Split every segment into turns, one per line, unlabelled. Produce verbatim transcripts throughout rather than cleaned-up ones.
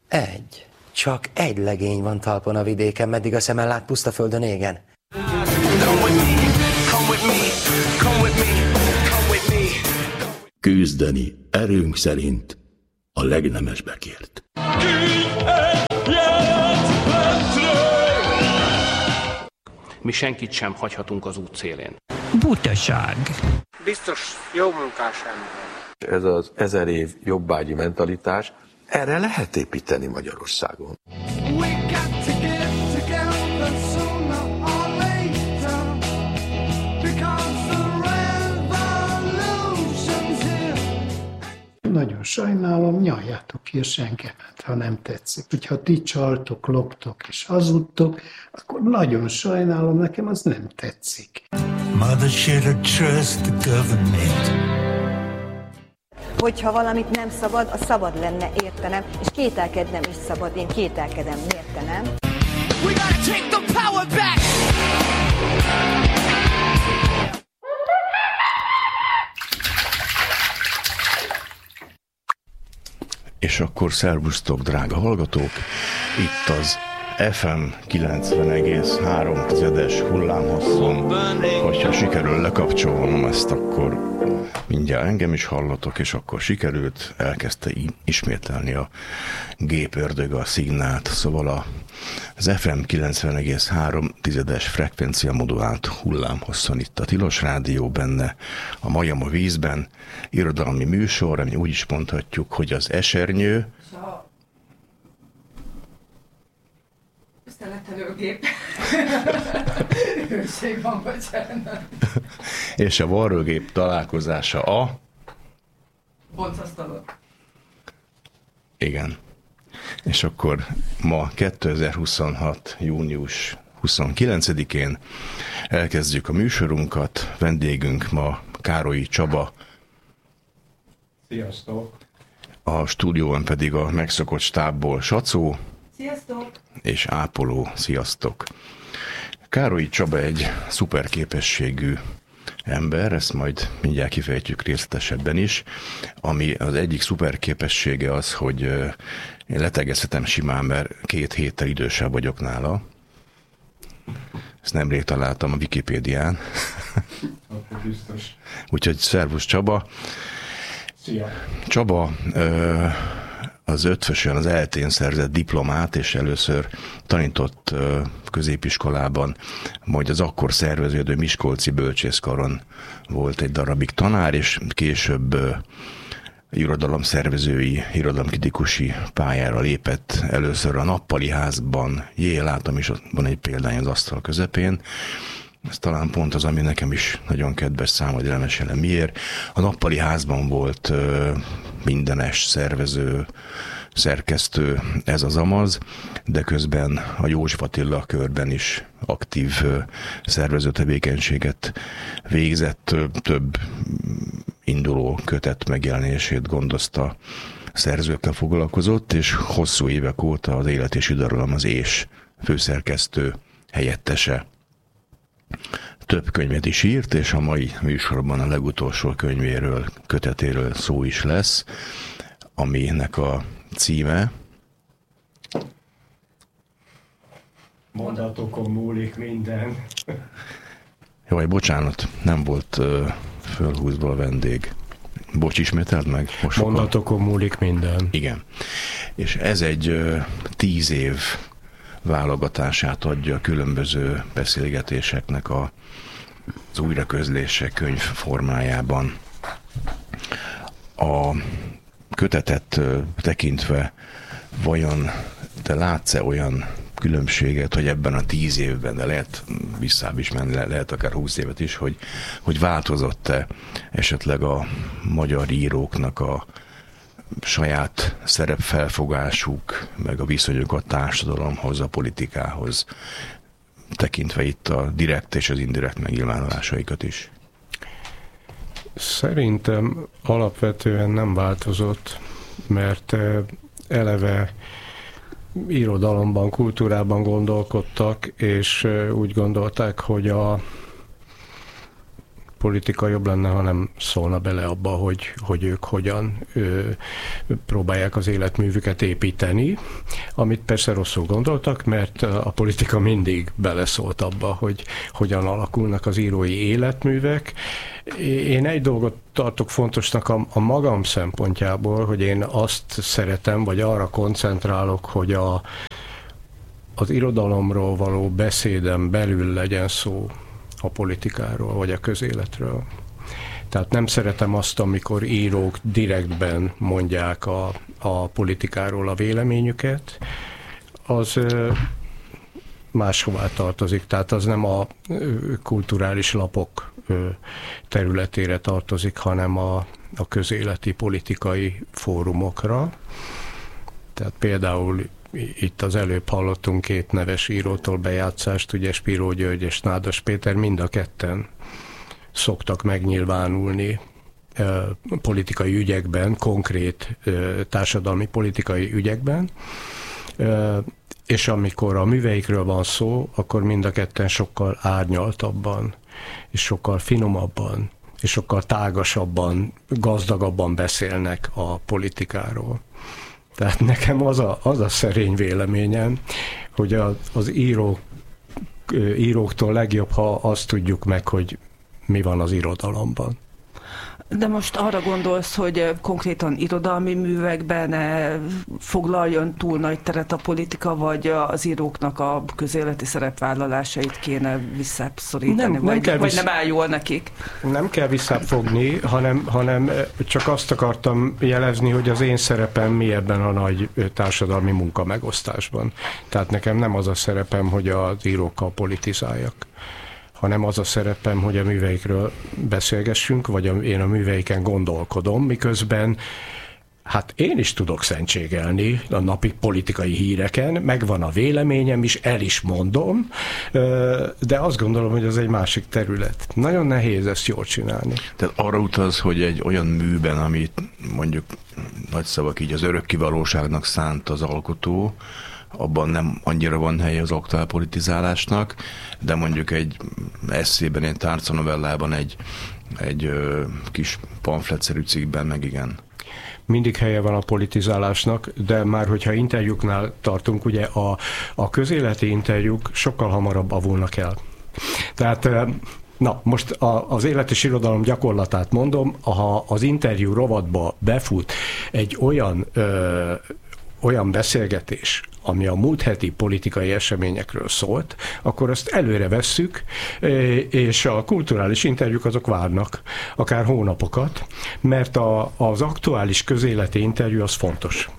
Egy. Csak egy legény van talpon a vidéken, meddig a szemen lát, puszta földön égen.
Küzdeni erőnk szerint a legnemesbekért.
Mi senkit sem hagyhatunk az út szélén.
Butaság.
Biztos jó munkás ember.
Ez az ezer év jobbágyi mentalitás, erre lehet építeni Magyarországon.
Nagyon sajnálom, nyaljátok ki a senkemet, ha nem tetszik. Hogyha ti csaltok, loptok és hazudtok, akkor nagyon sajnálom, nekem az nem tetszik.
Mother should have trust the government.
Hogyha valamit nem szabad, az szabad lenne értenem, és kételkednem is szabad, én kételkedem, értenem. We gotta take the power back!
És akkor szervusztok, drága hallgatók! Itt az ef em kilencven egész három tizedes hullámhosszon. Hogyha sikerül lekapcsolnom ezt, akkor mindjárt engem is hallatok, és akkor sikerült, elkezdte ismételni a gépördög a szignált. Szóval az ef em kilencven egész három tizedes frekvencia modulált hullámhosszon itt a Tilos Rádió, benne a Majom a vízben, irodalmi műsor, ami úgy is mondhatjuk, hogy az esernyő,
Szeletelőgép. Őség van, bocsánat.
És a varrógép találkozása a...
Boncasztalon.
Igen. És akkor ma kétezer-huszonhat. június huszonkilencedikén elkezdjük a műsorunkat. Vendégünk ma Károlyi Csaba.
Sziasztok!
A stúdióban pedig a megszokott stábból Sacó.
Sziasztok!
És Ápoló. Sziasztok! Károlyi Csaba egy szuper képességű ember, ezt majd mindjárt kifejtjük részletesebben is, ami az egyik szuper képessége az, hogy én letegezhetem simán, mert két héttel idősebb vagyok nála. Ezt nemrég találtam a Wikipédián.
Akkor biztos.
Úgyhogy szervusz Csaba!
Szia!
Csaba ö, az ötvösön az eltén szerzett diplomát, és először tanított ö, középiskolában, majd az akkor szerveződő Miskolci Bölcsészkaron volt egy darabig tanár, és később ö, irodalomszervezői, irodalomkritikusi pályára lépett, először a Nappali Házban. Jé, látom is, ott van egy példány az asztal közepén. Ez talán pont az, ami nekem is nagyon kedves, számod elmesélem miért. A Nappali Házban volt ö, mindenes szervező, szerkesztő, ez az amaz, de közben a József Attila körben is aktív ö, szervező tevékenységet végzett, több, több induló kötet megjelenését gondozta, szerzőkkel foglalkozott, és hosszú évek óta az Élet és irodalom az és főszerkesztő helyettese. Több könyvet is írt, és a mai műsorban a legutolsó könyvéről, kötetéről szó is lesz, aminek a címe...
Mondatokon múlik minden.
Jaj, bocsánat, nem volt uh, fölhúzva a vendég. Bocs, ismételd meg? Most
Mondatokon múlik minden.
Igen. És ez egy uh, tíz év válogatását adja a különböző beszélgetéseknek a, az újraközlése könyv formájában. A kötetet uh, tekintve vajon te látsz-e olyan különbséget, hogy ebben a tíz évben, de lehet visszább is menni, lehet akár húsz évet is, hogy, hogy változott-e esetleg a magyar íróknak a saját szerepfelfogásuk, meg a viszonyuk a társadalomhoz, a politikához, tekintve itt a direkt és az indirekt megnyilvánulásaikat is?
Szerintem alapvetően nem változott, mert eleve irodalomban, kultúrában gondolkodtak, és úgy gondolták, hogy a politika jobb lenne, ha nem szólna bele abba, hogy, hogy ők hogyan ö, próbálják az életművüket építeni, amit persze rosszul gondoltak, mert a politika mindig beleszólt abba, hogy hogyan alakulnak az írói életművek. Én egy dolgot tartok fontosnak a, a magam szempontjából, hogy én azt szeretem, vagy arra koncentrálok, hogy a, az irodalomról való beszédem belül legyen szó a politikáról, vagy a közéletről. Tehát nem szeretem azt, amikor írók direktben mondják a, a politikáról a véleményüket, az máshová tartozik, tehát az nem a kulturális lapok területére tartozik, hanem a, a közéleti politikai fórumokra. Tehát például itt az előbb hallottunk két neves írótól bejátszást, ugye Spiró György és Nádas Péter, mind a ketten szoktak megnyilvánulni politikai ügyekben, konkrét társadalmi politikai ügyekben, és amikor a műveikről van szó, akkor mind a ketten sokkal árnyaltabban, és sokkal finomabban, és sokkal tágasabban, gazdagabban beszélnek a politikáról. Tehát nekem az a, az a szerény véleményem, hogy a, az írók, íróktól legjobb, ha azt tudjuk meg, hogy mi van az irodalomban.
De most arra gondolsz, hogy konkrétan irodalmi művekben foglaljon túl nagy teret a politika, vagy az íróknak a közéleti szerepvállalásait kéne visszaszorítani, nem, vagy, nem vagy vissz... nem áll jól nekik?
Nem kell visszafogni, hanem, hanem csak azt akartam jelezni, hogy az én szerepem mi ebben a nagy társadalmi munkamegosztásban. Tehát nekem nem az a szerepem, hogy az írókkal politizáljak, hanem az a szerepem, hogy a műveikről beszélgessünk, vagy a, én a műveiken gondolkodom, miközben hát én is tudok szentségelni a napi politikai híreken, megvan a véleményem is, el is mondom, de azt gondolom, hogy az egy másik terület. Nagyon nehéz ezt jól csinálni.
Tehát arra utaz, hogy egy olyan műben, amit mondjuk nagy szavak így az örökké valóságnak szánt az alkotó, abban nem annyira van helye az aktuál politizálásnak, de mondjuk egy esszében, egy tárcanovellában, egy, egy ö, kis pamfletszerű cikkben meg igen.
Mindig helye van a politizálásnak, de már hogyha interjúknál tartunk, ugye a, a közéleti interjúk sokkal hamarabb avulnak el. Tehát na, most a, az élet és irodalom gyakorlatát mondom, ha az interjú rovatba befut egy olyan ö, olyan beszélgetés, ami a múlt heti politikai eseményekről szólt, akkor azt előre vesszük, és a kulturális interjúk azok várnak, akár hónapokat, mert a, az aktuális közéleti interjú az fontos.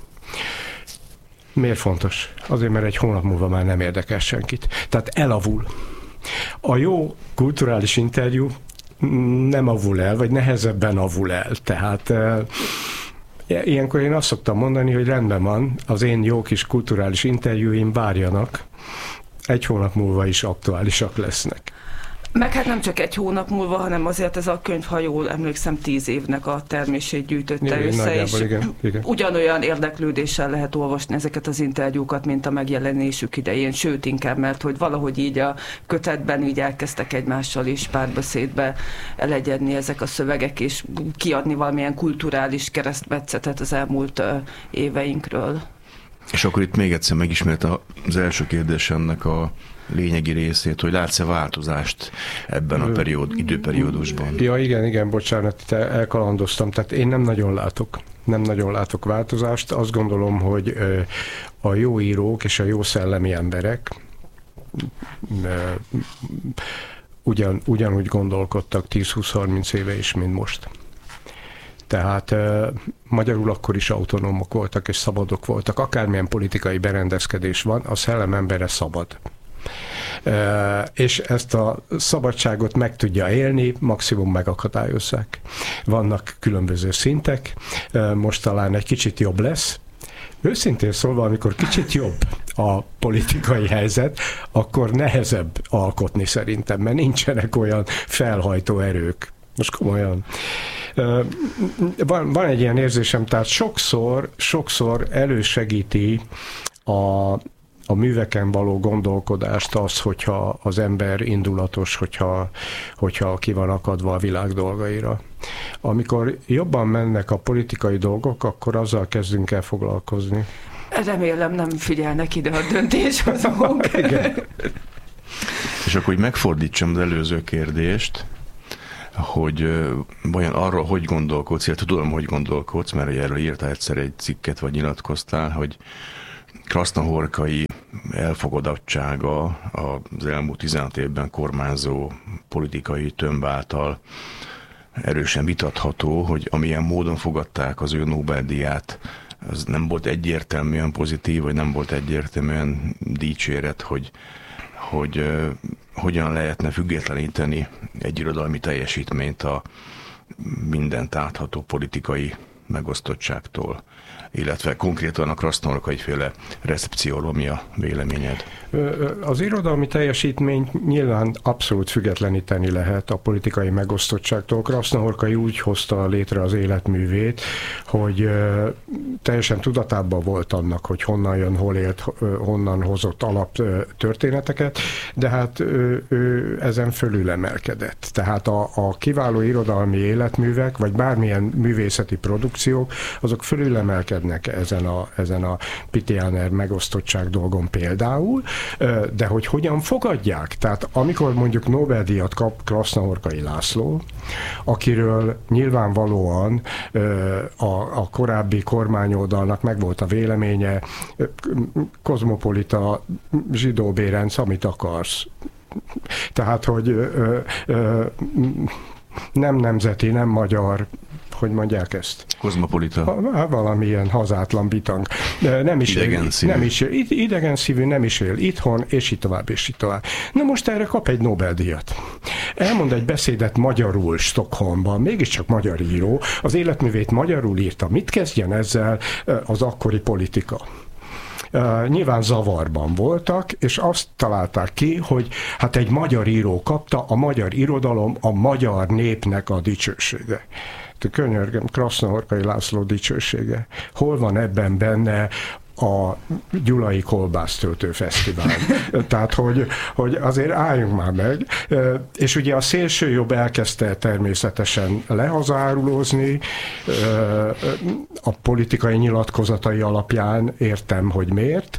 Miért fontos? Azért, mert egy hónap múlva már nem érdekel senkit. Tehát elavul. A jó kulturális interjú nem avul el, vagy nehezebben avul el. Tehát ilyenkor én azt szoktam mondani, hogy rendben van, az én jó kis kulturális interjúim várjanak, egy hónap múlva is aktuálisak lesznek.
Meg hát nem csak egy hónap múlva, hanem azért ez a könyv, ha jól emlékszem, tíz évnek a termését gyűjtötte igen, össze, és igen, igen. ugyanolyan érdeklődéssel lehet olvasni ezeket az interjúkat, mint a megjelenésük idején, sőt inkább, mert hogy valahogy így a kötetben így elkezdtek egymással is párbeszédbe elegyedni ezek a szövegek, és kiadni valamilyen kulturális keresztmetszetet az elmúlt éveinkről.
És akkor itt még egyszer megismert az első kérdésemnek a lényegi részét, hogy látsz-e változást ebben a periód, időperiódusban?
Ja, igen, igen, bocsánat, te elkalandoztam. Tehát én nem nagyon látok, nem nagyon látok változást. Azt gondolom, hogy a jó írók és a jó szellemi emberek ugyan, ugyanúgy gondolkodtak tíz-húsz-harminc éve is, mint most. Tehát magyarul akkor is autonómok voltak és szabadok voltak. Akármilyen politikai berendezkedés van, a szellem embere szabad. Uh, és ezt a szabadságot meg tudja élni, maximum megakadályozzák. Vannak különböző szintek, uh, most talán egy kicsit jobb lesz. Őszintén szólva, amikor kicsit jobb a politikai helyzet, akkor nehezebb alkotni szerintem, mert nincsenek olyan felhajtó erők. Most komolyan. Uh, van, van egy ilyen érzésem, tehát sokszor, sokszor elősegíti a a műveken való gondolkodást, az, hogyha az ember indulatos, hogyha, hogyha ki van akadva a világ dolgaira. Amikor jobban mennek a politikai dolgok, akkor azzal kezdünk el foglalkozni.
Remélem nem figyelnek ide a döntéshozók.
És akkor, hogy megfordítsam az előző kérdést, hogy vajon arról, hogy gondolkodsz, illetve tudom, hogy gondolkodsz, mert erről írtál egyszer egy cikket, vagy nyilatkoztál, hogy Krasznahorkai elfogadottsága az elmúlt tizenhat évben kormányzó politikai tömb által erősen vitatható, hogy amilyen módon fogadták az ő Nobel-díját, az nem volt egyértelműen pozitív, vagy nem volt egyértelműen dicséret, hogy, hogy uh, hogyan lehetne függetleníteni egy irodalmi teljesítményt a mindent átható politikai megosztottságtól, illetve konkrétan a Krasznahorkai féle recepcióról mi a véleményed?
Az irodalmi teljesítményt nyilván abszolút függetleníteni lehet a politikai megosztottságtól. Krasznahorkai úgy hozta létre az életművét, hogy teljesen tudatában volt annak, hogy honnan jön, hol élt, honnan hozott alaptörténeteket, de hát ő, ő ezen fölülemelkedett. Tehát a, a kiváló irodalmi életművek, vagy bármilyen művészeti produkciók, azok fölülemelkednek ezen a, ezen a Pitiáner megosztottság dolgon például, de hogy hogyan fogadják. Tehát amikor mondjuk Nobel-díjat kap Krasznahorkai László, akiről nyilvánvalóan a, a korábbi kormányoldalnak megvolt a véleménye, kozmopolita, zsidó bérenc, amit akarsz. Tehát, hogy ö, ö, nem nemzeti, nem magyar, hogy mondják ezt?
Kozmopolita.
Ha, valamilyen hazátlan bitang. Nem is
idegen
él,
szívű.
Nem is él, idegen szívű, nem is él itthon, és így tovább, és így tovább. Na most erre kap egy Nobel-díjat. Elmond egy beszédet magyarul Stockholmban, mégiscsak magyar író, az életművét magyarul írta. Mit kezdjen ezzel az akkori politika? Uh, nyilván zavarban voltak, és azt találták ki, hogy hát egy magyar író kapta, a magyar irodalom a magyar népnek a dicsősége. Könyörgöm, Krasznahorkai László dicsősége. Hol van ebben benne a Gyulai Kolbásztöltő Fesztivál? Tehát, hogy, hogy azért álljunk már meg. És ugye a szélsőjobb elkezdte természetesen lehazárulózni, a politikai nyilatkozatai alapján értem, hogy miért.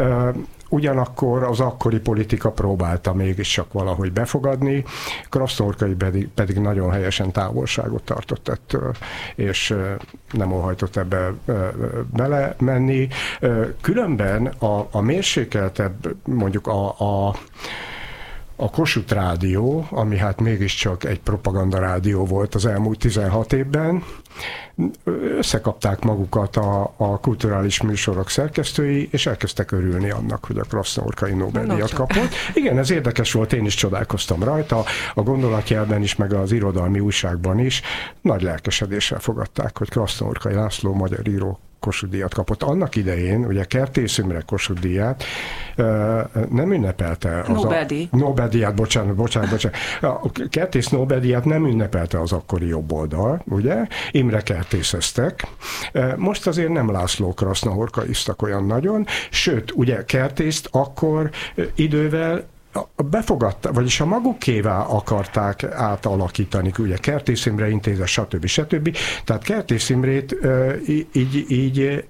Ugyanakkor az akkori politika próbálta mégiscsak valahogy befogadni, Krasznahorkai pedig, pedig nagyon helyesen távolságot tartott ettől, és nem óhajtott ebbe bele menni. Különben a, a mérsékeltebb, mondjuk a, a A Kossuth Rádió, ami hát mégiscsak egy propagandarádió volt az elmúlt tizenhat évben, összekapták magukat a, a kulturális műsorok szerkesztői, és elkezdtek örülni annak, hogy a Krasznahorkai Nobel-díjat kapott. Igen, ez érdekes volt, én is csodálkoztam rajta, a Gondolatjelben is, meg az irodalmi újságban is nagy lelkesedéssel fogadták, hogy Krasznahorkai László magyar író Kossuth-díjat kapott. Annak idején, ugye Kertész Imre Kossuth-díját nem ünnepelte az
Nobel-díj.
a... Nobel-díjat, bocsánat, bocsánat, bocsánat. A Kertész Nobel-díjat nem ünnepelte az akkori jobboldal, ugye? Imre kertészeztek. Most azért nem László Krasznahorkaiztak olyan nagyon, sőt, ugye Kertészt akkor idővel befogadta, vagyis a magukévá akarták átalakítani, ugye Kertész Imre Intézet, stb. stb. Tehát Kertész Imrét így, így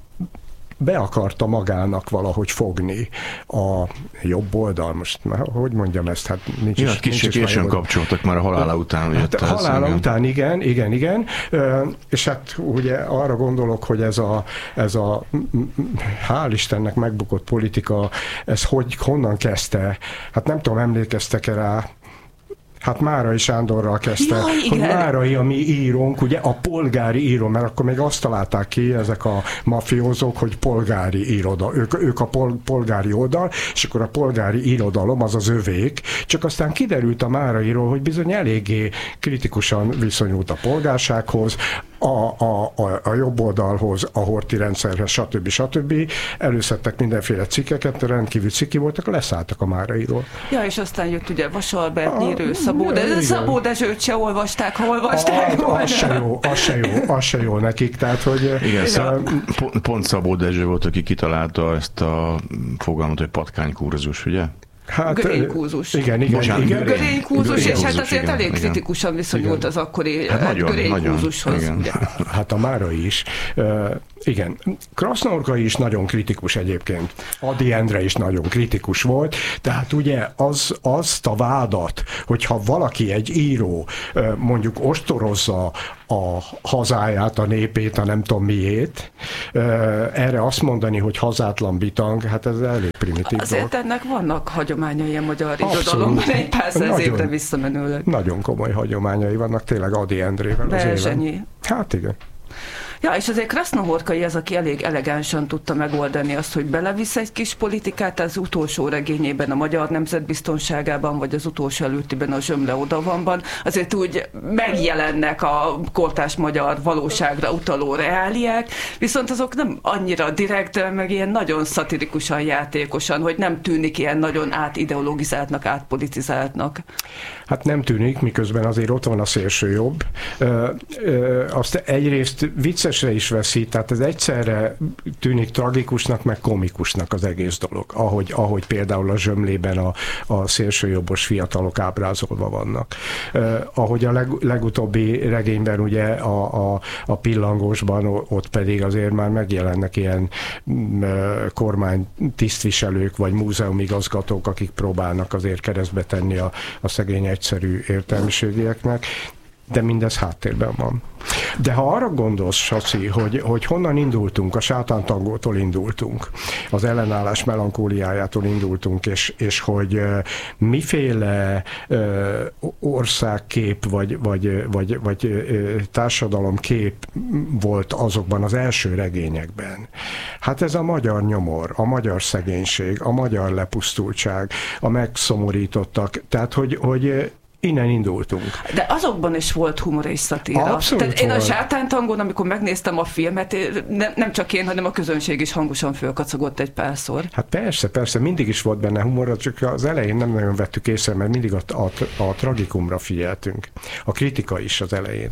be akarta magának valahogy fogni a jobb oldal, most már, hogy mondjam ezt, hát nincs
ja,
is.
Kicsit későn kapcsoltak már a halála után.
Hát a halála
ez,
után, igen, igen, igen. És hát ugye arra gondolok, hogy ez a, ez a hál' Istennek megbukott politika, ez hogy, honnan kezdte? Hát nem tudom, emlékeztek-e rá, Hát Márai Sándorral kezdte, ja, hogy Márai a mi írónk, ugye a polgári író, mert akkor még azt találták ki ezek a mafiózók, hogy polgári iroda, ők, ők a pol, polgári oldal, és akkor a polgári irodalom az az övék, csak aztán kiderült a Márairól, hogy bizony eléggé kritikusan viszonyult a polgársághoz, a, a, a, a jobb oldalhoz, a Horthy rendszerhez, stb. stb. Előszedtek mindenféle cikkeket, rendkívül ciki voltak, leszálltak a Márairól.
Ja, és aztán jött ugye Vasalbert, Nyírő, Szabó, de Szabó Dezsőt se olvasták, ha olvasták.
A, az se jó, az se jó, az se jó nekik, tehát, hogy...
Igen, szá, pont, pont Szabó Dezső volt, aki kitalálta ezt a fogalmat, hogy patkánykurzus, ugye?
Hát, görénykúzus.
Igen, igen,
Bocsánat,
igen.
Görénykúzus, és hát azért
igen,
elég
igen.
kritikusan viszonyult igen. az akkori
hát nagyon,
görénykúzushoz.
nagyon,
hát a Márai is. Uh, igen. Krasznaorkai is nagyon kritikus egyébként. Ady Endre is nagyon kritikus volt, tehát ugye az, azt a vádat, hogyha valaki, egy író mondjuk ostorozza a hazáját, a népét, a nem tudom miét, erre azt mondani, hogy hazátlan bitang, hát ez elég primitív
Azért dolog. Ennek vannak hagyományai a magyar irodalomban, egy pár száz évre visszamenőleg.
Nagyon komoly hagyományai vannak, tényleg Ady Endrével az éven. Hát igen.
Ja, és azért Krasznahorkai az, aki elég elegánsan tudta megoldani azt, hogy belevisz egy kis politikát, az utolsó regényében, a Magyar Nemzetbiztonságában, vagy az utolsó előttiben, a Zsömle odavanban, azért úgy megjelennek a kortárs magyar valóságra utaló reáliák, viszont azok nem annyira direkt, meg ilyen nagyon szatirikusan, játékosan, hogy nem tűnik ilyen nagyon átideologizáltnak, átpolitizáltnak.
Hát nem tűnik, miközben azért ott van a szélső jobb. Ö, ö, azt egyrészt viccesre is veszi, tehát ez egyszerre tűnik tragikusnak, meg komikusnak az egész dolog, ahogy, ahogy például a Zsömlében a, a szélsőjobbos fiatalok ábrázolva vannak. Uh, ahogy a leg, legutóbbi regényben ugye a, a, a Pillangósban, ott pedig azért már megjelennek ilyen uh, kormánytisztviselők, vagy múzeumigazgatók, akik próbálnak azért keresztbe tenni a, a szegény egyszerű értelmiségieknek, de mindez háttérben van. De ha arra gondolsz, Saci, hogy, hogy honnan indultunk, a sátántangótól indultunk, az ellenállás melankóliájától indultunk, és, és hogy uh, miféle uh, országkép, vagy, vagy, vagy, vagy uh, társadalomkép volt azokban az első regényekben. Hát ez a magyar nyomor, a magyar szegénység, a magyar lepusztultság, a megszomorítottak, tehát hogy, hogy innen indultunk.
De azokban is volt humor és szatíra.
Abszolút
Tehát én
volt.
a Sátántangón, amikor megnéztem a filmet, nem, nem csak én, hanem a közönség is hangosan fölkacagott egy párszor.
Hát persze, persze, mindig is volt benne humor, csak az elején nem nagyon vettük észre, mert mindig a, a, a tragikumra figyeltünk. A kritika is az elején.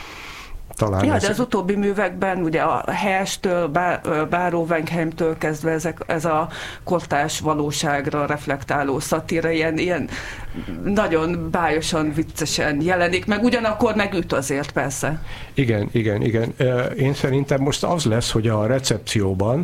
Talán
ja,
ez...
de az utóbbi művekben, ugye a Herstől, Báró Wenkheimtől kezdve ezek, ez a kortárs valóságra reflektáló szatíra ilyen, ilyen nagyon bájosan, viccesen jelenik, meg ugyanakkor megüt azért persze.
Igen, igen, igen. Én szerintem most az lesz, hogy a recepcióban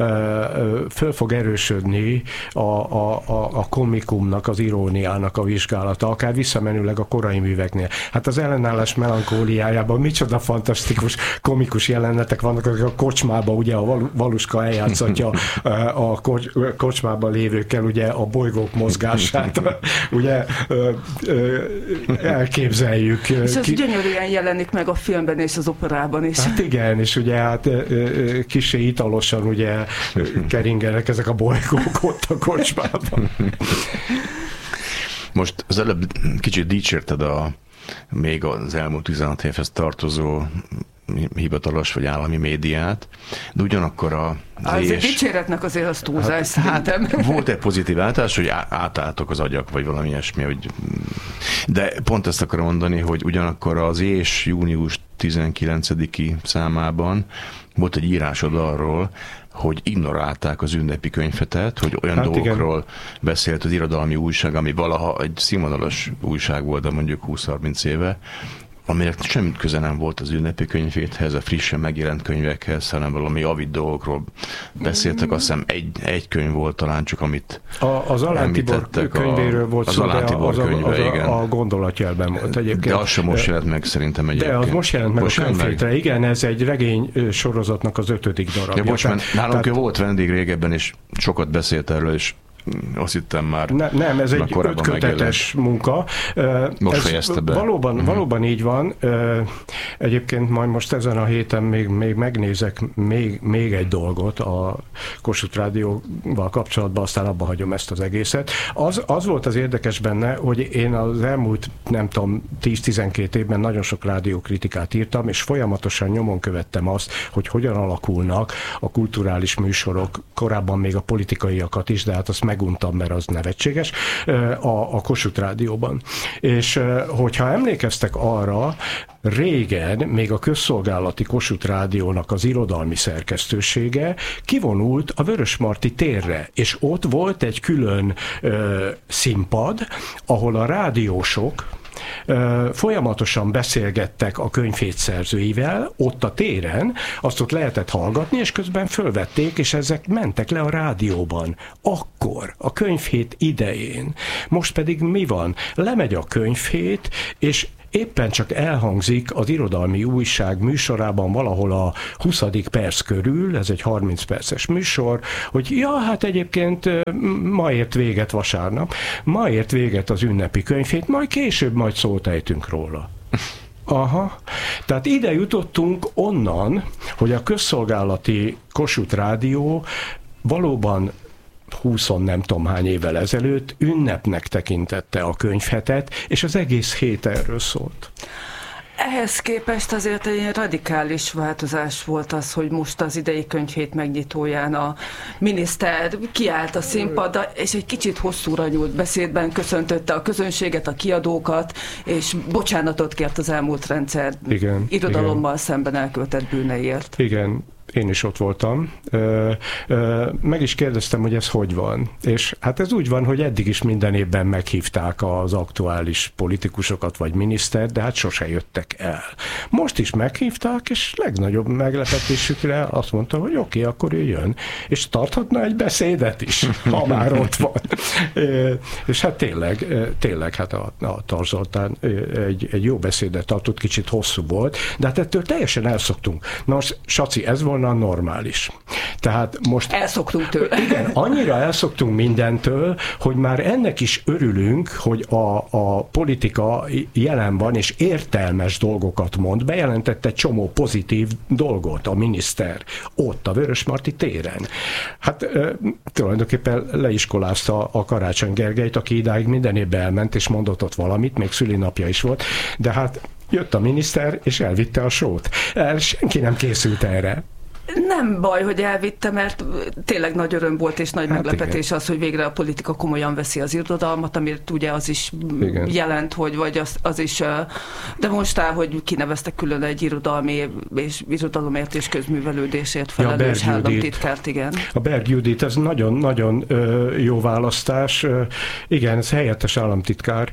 föl fog erősödni a, a, a, a komikumnak, az iróniának a vizsgálata, akár visszamenőleg a korai műveknél. Hát az ellenállás melankóliájában micsoda fantasztikus komikus jelenetek vannak, a kocsmában ugye a Valuska eljátszatja a kocsmában lévőkkel ugye a bolygók mozgását, ugye elképzeljük.
És az Ki... gyönyörűen jelenik meg a filmben és az operában is.
Hát igen, és ugye hát kissé italosan ugye keringenek ezek a bolygók ott a kocsmában.
Most az előbb kicsit dicsérted a még az elmúlt tizenhat évhez tartozó hivatalos vagy állami médiát, de ugyanakkor a
azért dicséretnek azért az túlzás
hát,
szerintem.
Hát, volt egy pozitív általás, hogy átálltok az agyak, vagy valami ilyesmi, hogy... de pont ezt akarom mondani, hogy ugyanakkor az és június tizenkilencediki számában volt egy írásod arról, hogy ignorálták az ünnepi könyvetet, hogy olyan hát dolgokról igen. beszélt az irodalmi újság, ami valaha egy színvonalas újság volt, de mondjuk húsz-harminc éve, aminek semmi köze nem volt az ünnepi könyvéthez, a frissen megjelent könyvekhez, hanem valami avid dolgokról beszéltek. Azt hiszem egy, egy könyv volt talán csak, amit
a, az Alán Tibor könyvéről volt
az
szó, de
Tibor
az,
könyve,
az
igen.
a, a gondolatjelben volt egyébként.
De az sem most jelent meg szerintem egyébként.
De az most jelent meg
most
a könyvfétre. Igen, ez egy regény sorozatnak az ötödik darabja.
Ja, bocs, tehát, nálunk tehát... volt vendég régebben, és sokat beszélt erről, és azt hittem már.
Ne, nem, ez egy ötkötetes munka.
Most
ez
fejezte be.
Valóban, uh-huh. valóban így van. Egyébként majd most ezen a héten még, még megnézek még, még egy dolgot a Kossuth Rádióval kapcsolatban, aztán abba hagyom ezt az egészet. Az, az volt az érdekes benne, hogy én az elmúlt, nem tudom, tíz-tizenkét évben nagyon sok rádiókritikát írtam, és folyamatosan nyomon követtem azt, hogy hogyan alakulnak a kulturális műsorok, korábban még a politikaiakat is, de hát azt meguntam, mert az nevetséges, a, a Kossuth Rádióban. És hogyha emlékeztek arra, régen még a közszolgálati Kossuth Rádiónak az irodalmi szerkesztősége kivonult a Vörösmarty térre, és ott volt egy külön ö, színpad, ahol a rádiósok folyamatosan beszélgettek a könyvhét szerzőivel, ott a téren, azt ott lehetett hallgatni, és közben fölvették, és ezek mentek le a rádióban. Akkor, a könyvhét idején. Most pedig mi van? Lemegy a könyvhét, és éppen csak elhangzik az irodalmi újság műsorában valahol a huszadik perc körül, ez egy harminc perces műsor, hogy ja, hát egyébként ma ért véget vasárnap, ma ért véget az ünnepi könyvhét, majd később majd szót ejtünk róla. Aha. Tehát ide jutottunk onnan, hogy a közszolgálati Kossuth Rádió valóban húszon nem tudom hány évvel ezelőtt ünnepnek tekintette a könyvhetet, és az egész hét erről szólt.
Ehhez képest azért egy radikális változás volt az, hogy most az idei könyvhét megnyitóján a miniszter kiállt a színpadra, és egy kicsit hosszúra nyúlt beszédben köszöntötte a közönséget, a kiadókat, és bocsánatot kért az elmúlt rendszer
igen,
irodalommal
igen.
szemben elkövetett bűneiért.
Igen. Én is ott voltam. Meg is kérdeztem, hogy ez hogy van. És hát ez úgy van, hogy eddig is minden évben meghívták az aktuális politikusokat vagy minisztert, de hát sose jöttek el. Most is meghívták, és legnagyobb meglepetésükre azt mondta, hogy oké, okay, akkor ő jön. És tarthatna egy beszédet is, ha már ott van. És hát tényleg, tényleg hát a, a Tar Zoltán egy, egy jó beszédet tartott, kicsit hosszú volt, de hát ettől teljesen elszoktunk. Na most, Saci, ez volna normális. Tehát most...
Elszoktunk tőle.
Igen, annyira elszoktunk mindentől, hogy már ennek is örülünk, hogy a, a politika jelen van, és értelmes dolgokat mond. Bejelentett egy csomó pozitív dolgot a miniszter ott a Vörösmarty téren. Hát e, tulajdonképpen leiskolázta a Karácsony Gergelyt, aki idáig minden évben elment, és mondott ott valamit, még szülinapja is volt, de hát jött a miniszter, és elvitte a sót. Senki nem készült erre.
Nem baj, hogy elvitte, mert tényleg nagy öröm volt, és nagy hát meglepetés igen. az, hogy végre a politika komolyan veszi az irodalmat, amit ugye az is igen. jelent, hogy vagy az, az is demonstrál, hogy kineveztek külön egy irodalmi és irodalomért és közművelődésért felelős ja, államtitkárt, igen.
A Berg Judit, ez nagyon-nagyon jó választás. Igen, ez helyettes államtitkár.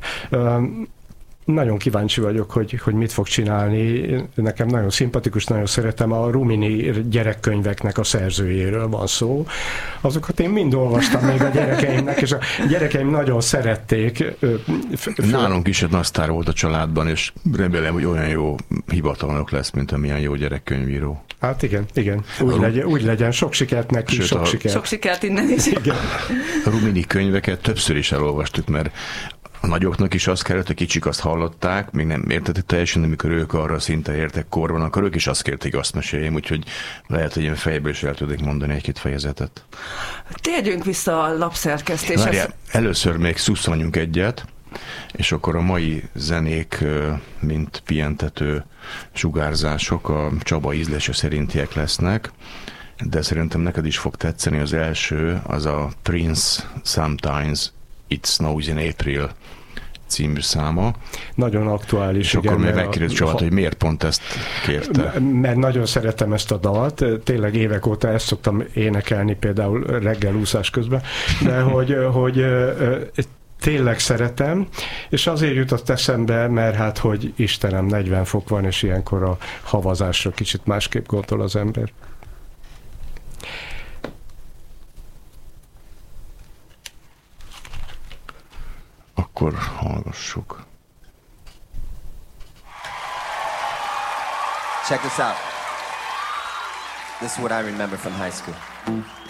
Nagyon kíváncsi vagyok, hogy, hogy mit fog csinálni. Nekem nagyon szimpatikus, nagyon szeretem. A Rumini gyerekkönyveknek a szerzőjéről van szó. Azokat én mind olvastam még a gyerekeimnek, és a gyerekeim nagyon szerették.
Nálunk is egy nagy sztár volt a családban, és remélem, hogy olyan jó hivatalnok lesz, mint amilyen jó gyerekkönyvíró.
Hát igen, igen. Úgy, Rum... legyen, úgy legyen. Sok sikert neki, Sőt, sok a... sikert.
Sok sikert innen is.
Igen.
A Rumini könyveket többször is elolvastuk, mert a nagyoknak is azt kellett, a kicsik azt hallották, még nem értették teljesen, amikor ők arra szinte értek korban, akkor ők is azt kérték, azt meséljem, úgyhogy lehet, hogy én fejből is el tudnék mondani egy-két fejezetet.
Térjünk vissza a lapszerkesztéshez.
Várjál, először még szusszanjunk egyet, és akkor a mai zenék, mint pihentető sugárzások a Csaba ízlése szerintiek lesznek, de szerintem neked is fog tetszeni. Az első, az a Prince Sometimes It Snows in April című száma.
Nagyon aktuális.
És igen, akkor még megkérdez Csabát, hogy miért pont ezt kérte?
Mert nagyon szeretem ezt a dalt, tényleg évek óta ezt szoktam énekelni például reggelúszás közben, de hogy, hogy tényleg szeretem, és azért jutott eszembe, mert hát, hogy Istenem, negyven fok van, és ilyenkor a havazásra kicsit másképp gondol az ember.
Akkor hallgassuk.
Check this out. This is what I remember from high school.